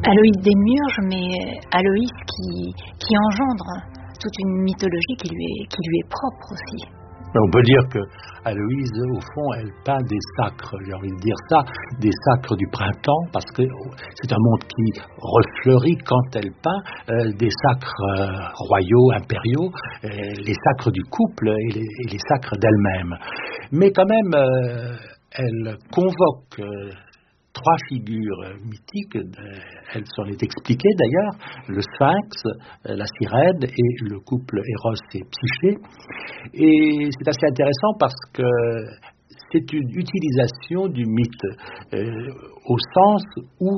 Aloïs Desmurges, mais Aloïs qui engendre toute une mythologie qui lui est propre aussi. On peut dire que Aloïse, au fond, elle peint des sacres, j'ai envie de dire ça, des sacres du printemps, parce que c'est un monde qui refleurit quand elle peint des sacres royaux, impériaux, les sacres du couple et les sacres d'elle-même. Mais quand même, elle convoque trois figures mythiques, elle s'en est expliquée d'ailleurs, le Sphinx, la sirène et le couple Eros et Psyché. Et c'est assez intéressant parce que c'est une utilisation du mythe au sens où